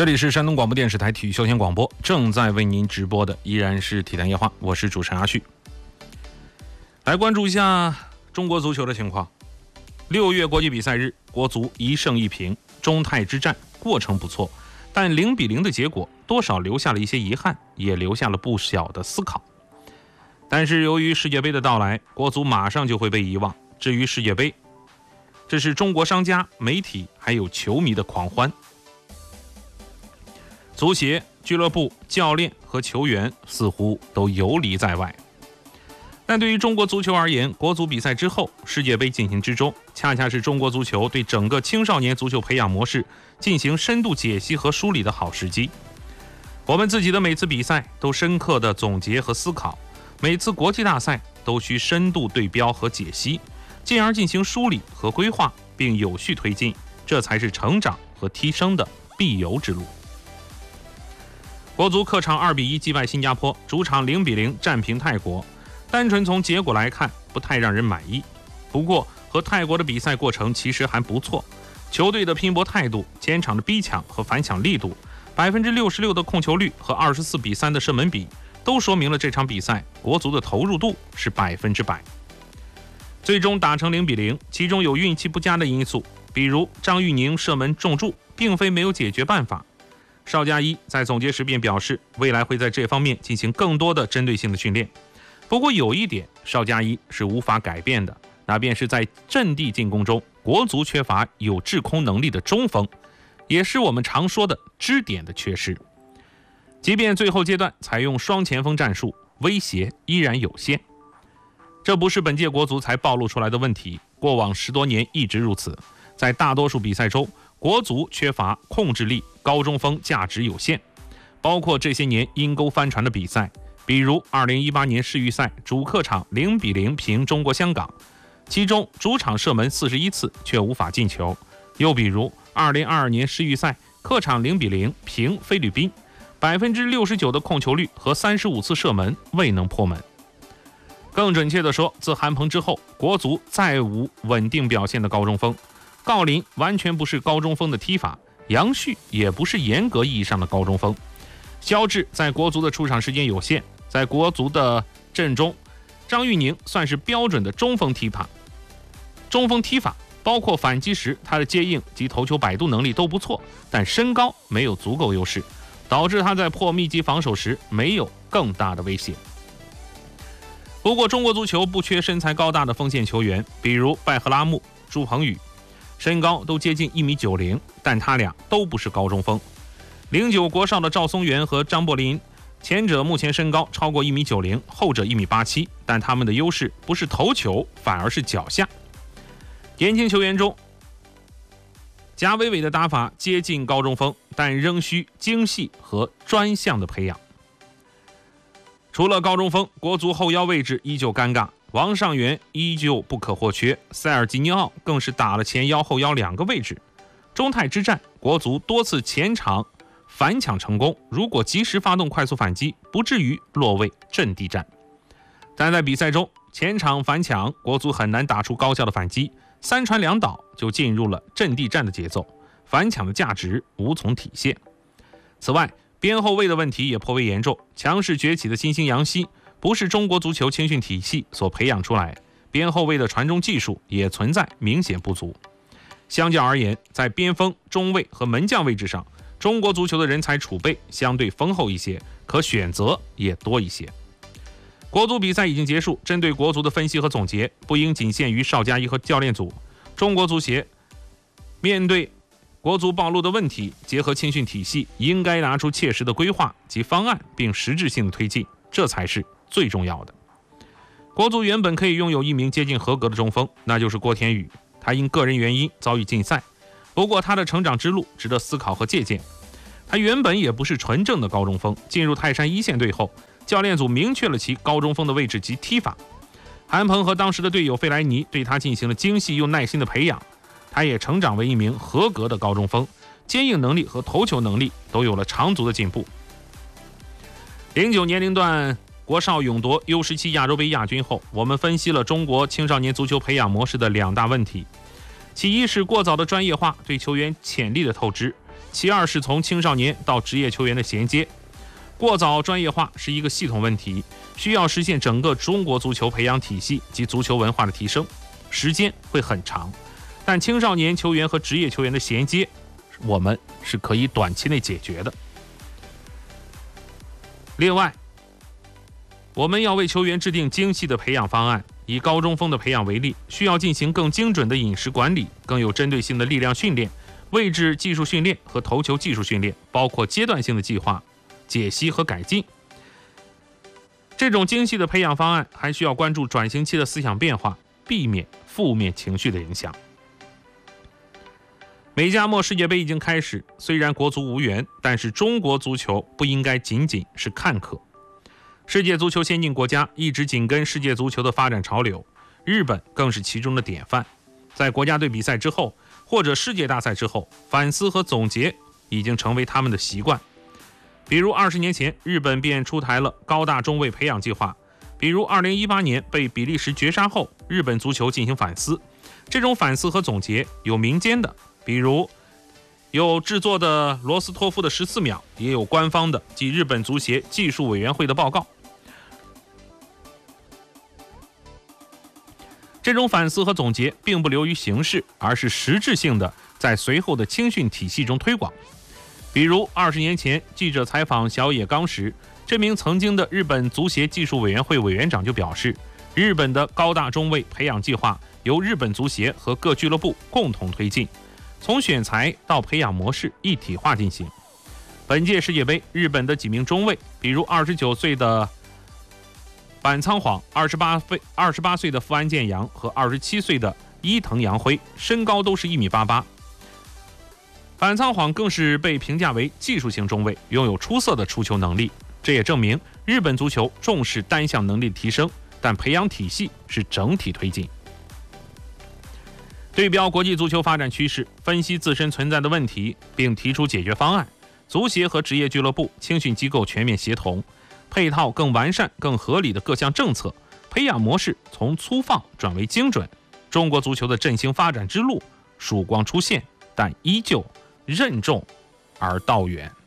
这里是山东广播电视台体育休闲广播，正在为您直播的依然是体坛夜话，我是主持人阿旭。来关注一下中国足球的情况。6月国际比赛日，国足1胜1平，中泰之战过程不错，但0-0的结果多少留下了一些遗憾，也留下了不小的思考。但是由于世界杯的到来，国足马上就会被遗忘。至于世界杯，这是中国商家、媒体还有球迷的狂欢。足协、俱乐部、教练和球员似乎都游离在外。但对于中国足球而言，国足比赛之后，世界杯进行之中，恰恰是中国足球对整个青少年足球培养模式进行深度解析和梳理的好时机。我们自己的每次比赛都深刻的总结和思考，每次国际大赛都需深度对标和解析，进而进行梳理和规划，并有序推进，这才是成长和提升的必由之路。国足客场2-1击败新加坡，主场0-0战平泰国。单纯从结果来看，不太让人满意。不过和泰国的比赛过程其实还不错，球队的拼搏态度、前场的逼抢和反抢力度、66%的控球率和24-3的射门比，都说明了这场比赛国足的投入度是100%。最终打成0-0，其中有运气不佳的因素，比如张玉宁射门中柱，并非没有解决办法。邵佳一在总结时便表示，未来会在这方面进行更多的针对性的训练。不过有一点，邵佳一是无法改变的，那便是在阵地进攻中，国足缺乏有制空能力的中锋，也是我们常说的支点的缺失。即便最后阶段采用双前锋战术，威胁依然有限。这不是本届国足才暴露出来的问题，过往10多年一直如此。在大多数比赛中，国足缺乏控制力，高中锋价值有限，包括这些年阴沟翻船的比赛，比如2018年世预赛主客场0-0平中国香港，其中主场射门41次却无法进球；又比如2022年世预赛客场0-0平菲律宾，69%的控球率和35次射门未能破门。更准确地说，自韩鹏之后，国足再无稳定表现的高中锋。郜林完全不是高中锋的踢法，杨旭也不是严格意义上的高中锋。肖智在国足的出场时间有限，在国足的阵中，张玉宁算是标准的中锋踢法。中锋踢法包括反击时他的接应及头球摆渡能力都不错，但身高没有足够优势，导致他在破密集防守时没有更大的威胁。不过中国足球不缺身材高大的锋线球员，比如拜赫拉木、朱鹏宇，身高都接近1.90米，但他俩都不是高中锋。09国少的赵松元和张伯林，前者目前身高超过1.90米，后者1.87米，但他们的优势不是头球，反而是脚下。年轻球员中，贾伟伟的打法接近高中锋，但仍需精细和专项的培养。除了高中锋，国足后腰位置依旧尴尬，王上元依旧不可或缺，塞尔吉尼奥更是打了前腰后腰2个位置。中泰之战，国足多次前场反抢成功，如果及时发动快速反击，不至于落位阵地战。但在比赛中，前场反抢，国足很难打出高效的反击，3传2倒就进入了阵地战的节奏，反抢的价值无从体现。此外，边后卫的问题也颇为严重，强势崛起的新星杨希不是中国足球青训体系所培养出来，边后卫的传中技术也存在明显不足。相较而言，在边锋、中卫和门将位置上，中国足球的人才储备相对丰厚一些，可选择也多一些。国足比赛已经结束，针对国足的分析和总结不应仅限于邵佳一和教练组。中国足协面对国足暴露的问题，结合青训体系，应该拿出切实的规划及方案，并实质性的推进，这才是最重要的。国足原本可以拥有1名接近合格的中锋，那就是郭田雨，他因个人原因遭遇禁赛。不过他的成长之路值得思考和借鉴。他原本也不是纯正的高中锋，进入泰山一线队后，教练组明确了其高中锋的位置及踢法。韩鹏和当时的队友费莱尼对他进行了精细又耐心的培养，他也成长为1名合格的高中锋，接应能力和头球能力都有了长足的进步。09年龄段国少勇夺 U17 亚洲杯亚军后，我们分析了中国青少年足球培养模式的2大问题，其一是过早的专业化对球员潜力的透支， 其二是从青少年到职业球员的衔接。过早专业化是一个系统问题，需要实现整个中国足球培养体系及足球文化的提升，时间会很长。但青少年球员和职业球员的衔接，我们是可以短期内解决的。另外，我们要为球员制定精细的培养方案。以高中锋的培养为例，需要进行更精准的饮食管理，更有针对性的力量训练、位置技术训练和投球技术训练，包括阶段性的计划、解析和改进。这种精细的培养方案还需要关注转型期的思想变化，避免负面情绪的影响。美加墨世界杯已经开始，虽然国足无缘，但是中国足球不应该仅仅是看客。世界足球先进国家一直紧跟世界足球的发展潮流，日本更是其中的典范。在国家队比赛之后，或者世界大赛之后，反思和总结已经成为他们的习惯。比如20年前，日本便出台了高大中卫培养计划；比如2018年被比利时绝杀后，日本足球进行反思。这种反思和总结有民间的，比如有制作的罗斯托夫的14秒，也有官方的即日本足协技术委员会的报告。这种反思和总结并不流于形式，而是实质性的在随后的青训体系中推广。比如20年前记者采访小野刚时，这名曾经的日本足协技术委员会委员长就表示，日本的高大中卫培养计划由日本足协和各俱乐部共同推进，从选材到培养模式一体化进行。本届世界杯，日本的几名中卫，比如29岁的板仓晃、28岁的福安健洋和27岁的伊藤洋辉，身高都是1.88米。板仓晃更是被评价为技术型中卫，拥有出色的出球能力。这也证明日本足球重视单项能力的提升，但培养体系是整体推进。对标国际足球发展趋势，分析自身存在的问题，并提出解决方案。足协和职业俱乐部、青训机构全面协同，配套更完善、更合理的各项政策，培养模式从粗放转为精准。中国足球的振兴发展之路曙光出现，但依旧任重而道远。